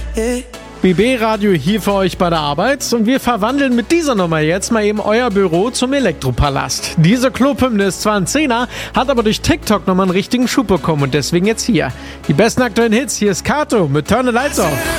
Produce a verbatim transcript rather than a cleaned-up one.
B B-Radio hier für euch bei der Arbeit und wir verwandeln mit dieser Nummer jetzt mal eben euer Büro zum Elektropalast. Diese Clubhymne ist zwar ein Zehner, hat aber durch TikTok nochmal einen richtigen Schub bekommen und deswegen jetzt hier. Die besten aktuellen Hits, hier ist Kato mit Turn the Lights Off.